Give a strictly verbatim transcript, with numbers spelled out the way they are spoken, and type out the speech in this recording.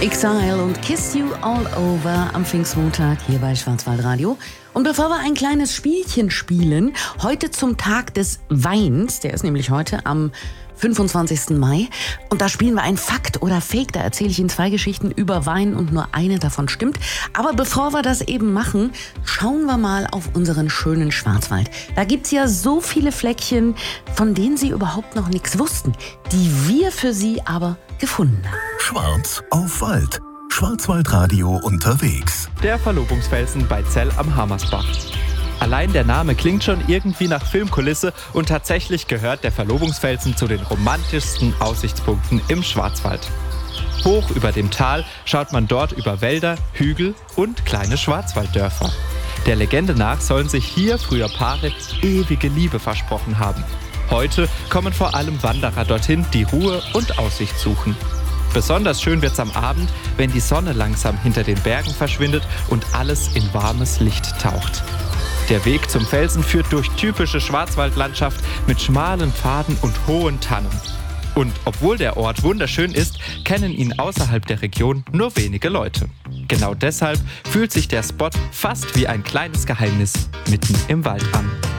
Exile und Kiss You All Over am Pfingstmontag hier bei Schwarzwaldradio. Und bevor wir ein kleines Spielchen spielen, heute zum Tag des Weins, der ist nämlich heute am fünfundzwanzigsten Mai. Und da spielen wir ein Fakt oder Fake. Da erzähle ich Ihnen zwei Geschichten über Wein und nur eine davon stimmt. Aber bevor wir das eben machen, schauen wir mal auf unseren schönen Schwarzwald. Da gibt's ja so viele Fleckchen, von denen Sie überhaupt noch nichts wussten, die wir für Sie aber gefunden haben. Schwarz auf Wald. Schwarzwaldradio unterwegs. Der Verlobungsfelsen bei Zell am Hammersbach. Allein der Name klingt schon irgendwie nach Filmkulisse und tatsächlich gehört der Verlobungsfelsen zu den romantischsten Aussichtspunkten im Schwarzwald. Hoch über dem Tal schaut man dort über Wälder, Hügel und kleine Schwarzwalddörfer. Der Legende nach sollen sich hier früher Paare ewige Liebe versprochen haben. Heute kommen vor allem Wanderer dorthin, die Ruhe und Aussicht suchen. Besonders schön wird's am Abend, wenn die Sonne langsam hinter den Bergen verschwindet und alles in warmes Licht taucht. Der Weg zum Felsen führt durch typische Schwarzwaldlandschaft mit schmalen Pfaden und hohen Tannen. Und obwohl der Ort wunderschön ist, kennen ihn außerhalb der Region nur wenige Leute. Genau deshalb fühlt sich der Spot fast wie ein kleines Geheimnis mitten im Wald an.